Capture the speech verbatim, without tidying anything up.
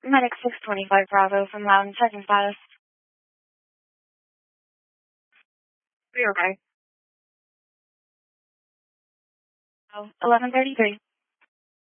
Medic six twenty-five Bravo from Loudon, checking status. Are you okay? Oh, eleven thirty-three.